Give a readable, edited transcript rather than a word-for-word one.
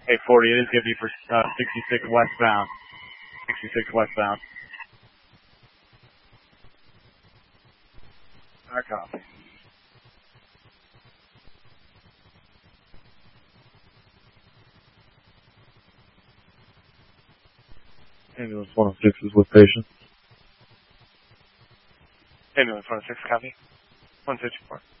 840, it is going to be for 66 westbound. 66 westbound. I copy. Ambulance 106 is with patient. Ambulance 106, copy. 154.